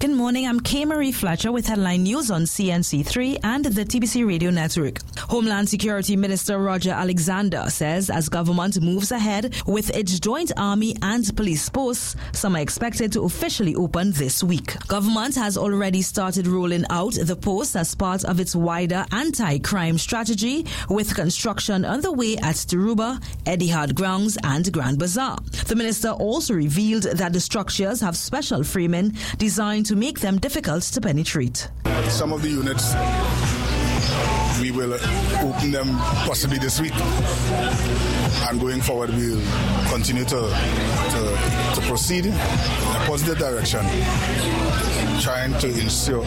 Good morning, I'm Kay Marie Fletcher with headline news on CNC3 and the TBC Radio Network. Homeland Security Minister Roger Alexander says as government moves ahead with its joint army and police posts, some are expected to officially open this week. Government has already started rolling out the posts as part of its wider anti-crime strategy, with construction underway at Taruba, Etihad Grounds and Grand Bazaar. The minister also revealed that the structures have special framing designed to make them difficult to penetrate. Some of the units, we will open them possibly this week, and going forward we'll continue to proceed in a positive direction, trying to ensure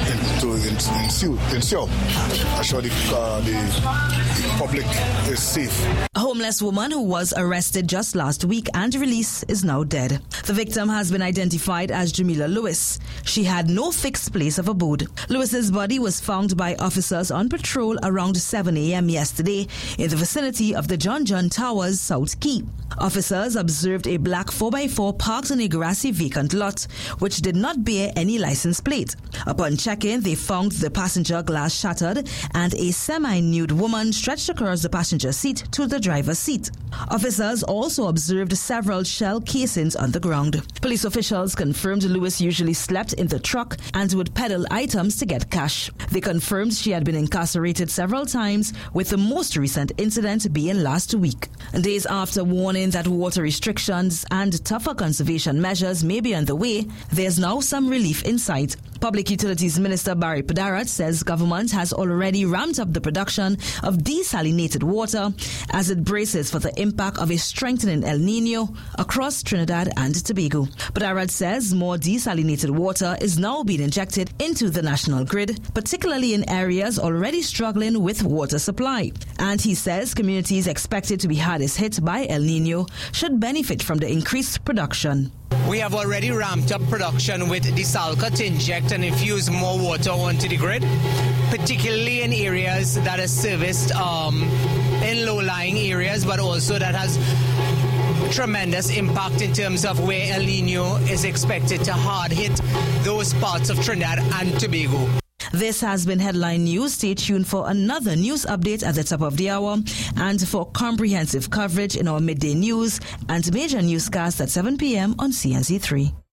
the public is safe. A homeless woman who was arrested just last week and released is now dead. The victim has been identified as Jamila Lewis. She had no fixed place of abode. Lewis's body was found by officers on patrol around 7 a.m. yesterday in the vicinity of the John John Towers, South Key. Officers observed a black 4x4 parked on a grassy vacant lot, which did not bear any license plate. Upon check-in, they found the passenger glass shattered and a semi-nude woman stretched across the passenger seat to the driver's seat. Officers also observed several shell casings on the ground. Police officials confirmed Lewis usually slept in the truck and would peddle items to get cash. They confirmed she had been incarcerated several times, with the most recent incident being last week. Days after warning that water restrictions and tougher conservation measures may be on the way, there's now some relief in sight. Public Utilities Minister Barry Padarat says government has already ramped up the production of desalinated water as it braces for the impact of a strengthening El Nino across Trinidad and Tobago. Padarat says more desalinated water is now being injected into the national grid, particularly in areas already struggling with water supply. And he says communities expected to be hardest hit by El Nino should benefit from the increased production. We have already ramped up production with Desalca to inject and infuse more water onto the grid, particularly in areas that are serviced in low-lying areas, but also that has tremendous impact in terms of where El Nino is expected to hard hit those parts of Trinidad and Tobago. This has been Headline News. Stay tuned for another news update at the top of the hour and for comprehensive coverage in our midday news and major newscasts at 7 p.m. on CNC3.